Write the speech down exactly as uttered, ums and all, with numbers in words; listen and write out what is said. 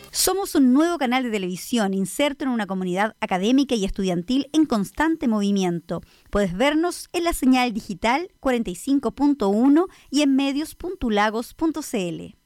Somos un nuevo canal de televisión inserto en una comunidad académica y estudiantil en constante movimiento. Puedes vernos en la señal digital cuarenta y cinco punto uno y en medios punto lagos punto c l.